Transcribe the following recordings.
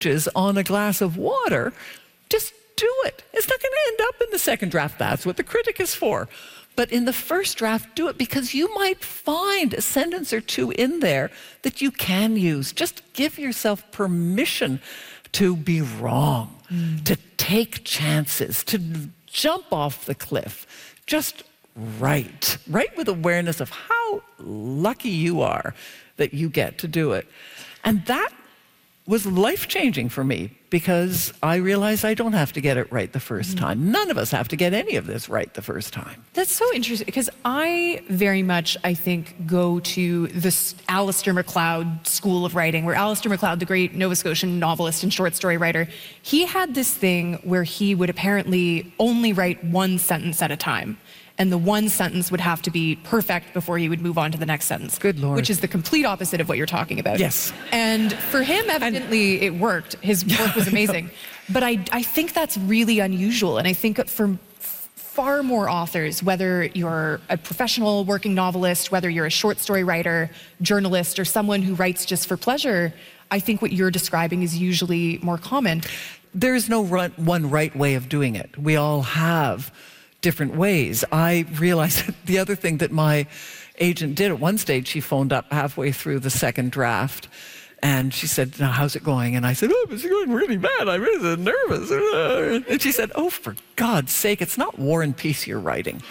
on a glass of water, just do it. It's not going to end up in the second draft. That's what the critic is for. But in the first draft, do it, because you might find a sentence or two in there that you can use. Just give yourself permission to be wrong, to take chances, to jump off the cliff. Just write. Write with awareness of how lucky you are that you get to do it. And that was life-changing for me, because I realized I don't have to get it right the first time. None of us have to get any of this right the first time. That's so interesting, because I very much, I think, go to this Alistair MacLeod school of writing, where Alistair MacLeod, the great Nova Scotian novelist and short story writer, he had this thing where he would apparently only write one sentence at a time. And the one sentence would have to be perfect before he would move on to the next sentence. Good Lord. Which is the complete opposite of what you're talking about. Yes. And for him, evidently, it worked. His work was amazing. But I think that's really unusual. And I think for far more authors, whether you're a professional working novelist, whether you're a short story writer, journalist, or someone who writes just for pleasure, I think what you're describing is usually more common. There's no one right way of doing it. We all have different ways. I realized the other thing that my agent did at one stage, she phoned up halfway through the second draft, and she said, "Now, how's it going?" And I said, "Oh, it's going really bad. I'm really nervous." And she said, "Oh, for God's sake, it's not War and Peace you're writing."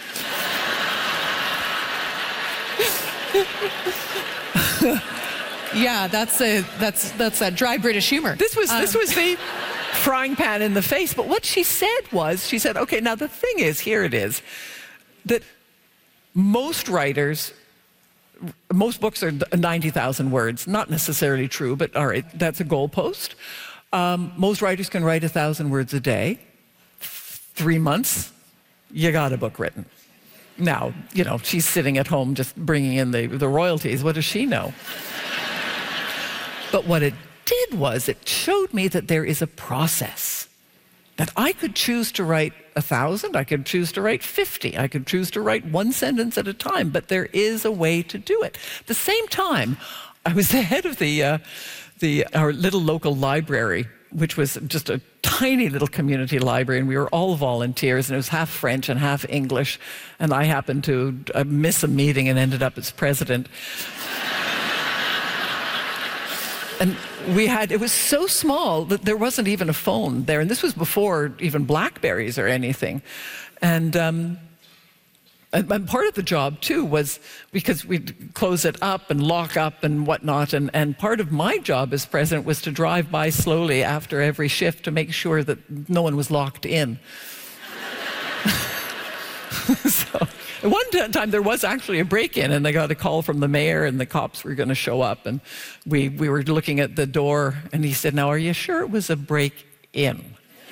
Yeah, that's that dry British humor. This was the frying pan in the face. But what she said was, she said, okay, now the thing is, here it is, that most writers, most books are 90,000 words. Not necessarily true, but all right, that's a goalpost. Most writers can write 1,000 words a day. 3 months, you got a book written. Now, you know, she's sitting at home just bringing in the royalties. What does she know? But what it did was it showed me that there is a process, that I could choose to write 1,000, I could choose to write 50, I could choose to write one sentence at a time, but there is a way to do it. At the same time, I was the head of our little local library, which was just a tiny little community library, and we were all volunteers, and it was half French and half English, and I happened to miss a meeting and ended up as president. And it was so small that there wasn't even a phone there. And this was before even Blackberries or anything. And part of the job, too, was because we'd close it up and lock up and whatnot. And part of my job as president was to drive by slowly after every shift to make sure that no one was locked in. So, at one time, there was actually a break-in, and they got a call from the mayor, and the cops were going to show up. And we were looking at the door, and he said, "Now, are you sure it was a break-in?"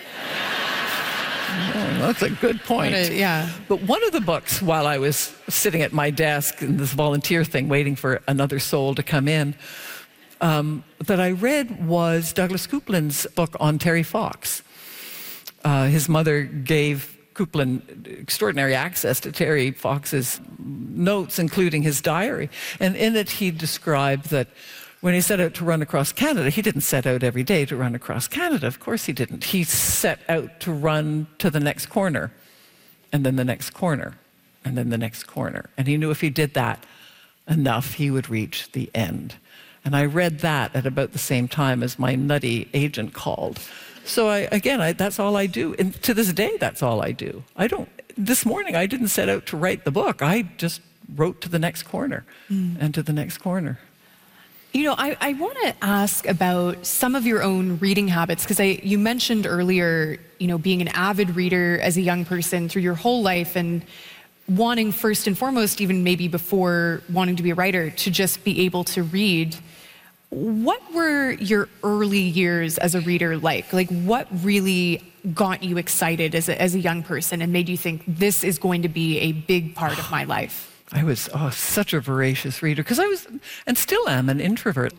Oh, that's a good point. Yeah. But one of the books, while I was sitting at my desk in this volunteer thing, waiting for another soul to come in, that I read was Douglas Coupland's book on Terry Fox. His mother gave Coupland extraordinary access to Terry Fox's notes, including his diary. And in it, he described that when he set out to run across Canada, he didn't set out every day to run across Canada. Of course he didn't. He set out to run to the next corner, and then the next corner, and then the next corner. And he knew if he did that enough, he would reach the end. And I read that at about the same time as my nutty agent called. So that's all I do. And to this day, that's all I do. This morning, I didn't set out to write the book. I just wrote to the next corner and to the next corner. You know, I want to ask about some of your own reading habits, because you mentioned earlier, you know, being an avid reader as a young person through your whole life, and wanting first and foremost, even maybe before wanting to be a writer, to just be able to read. What were your early years as a reader like? Like, what really got you excited as a young person and made you think, this is going to be a big part of my life? I was such a voracious reader, because I was, and still am, an introvert.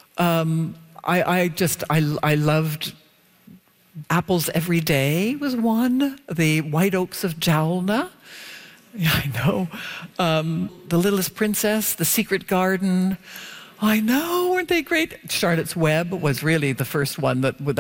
I loved Apples Every Day was one, The White Oaks of Jalna. Yeah, I know. The Littlest Princess, The Secret Garden. I know, weren't they great? Charlotte's Web was really the first one that